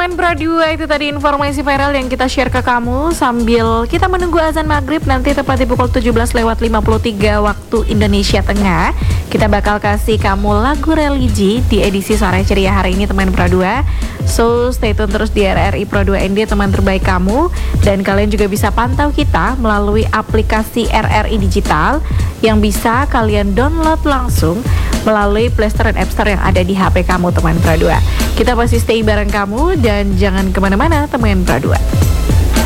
teman Pro2, itu tadi informasi viral yang kita share ke kamu sambil kita menunggu azan maghrib nanti tepat di pukul 17:53 waktu Indonesia Tengah. Kita bakal kasih kamu lagu religi di edisi Sore Ceria hari ini teman Pro2. So stay tune terus di RRI Pro2 ND, teman terbaik kamu. Dan kalian juga bisa pantau kita melalui aplikasi RRI Digital yang bisa kalian download langsung melalui Play Store dan App Store yang ada di HP kamu teman Pro2. Kita pasti stay bareng kamu dan jangan kemana-mana teman Pro2.